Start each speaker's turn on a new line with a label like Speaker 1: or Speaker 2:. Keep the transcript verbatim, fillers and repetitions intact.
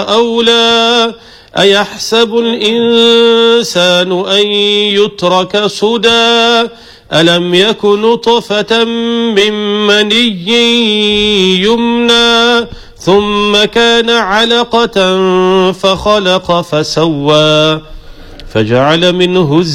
Speaker 1: أولى أيحسب الإنسان أن يترك سدى ألم يك نطفة من مني يمنى ثم كان علقة فخلق فسوى فجعل منه